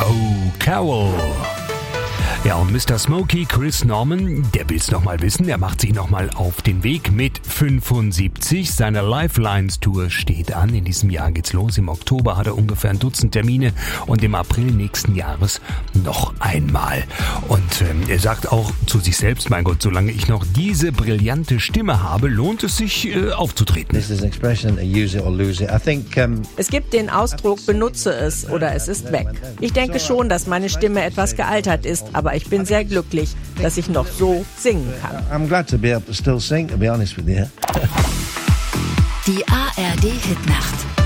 Oh, Carol. Ja, und Mr. Smokey, Chris Norman, der will's nochmal wissen. Er macht sich nochmal auf den Weg mit 75. Seine Lifelines-Tour steht an. In diesem Jahr geht's los. Im Oktober hat er ungefähr ein Dutzend Termine und im April nächsten Jahres noch einmal. Und er sagt auch zu sich selbst, mein Gott, solange ich noch diese brillante Stimme habe, lohnt es sich aufzutreten. Es gibt den Ausdruck, benutze es oder es ist weg. Ich denke schon, dass meine Stimme etwas gealtert ist, aber ich bin sehr glücklich, dass ich noch so singen kann. I'm glad to be able to still sing, to be honest with you. Die ARD Hitnacht.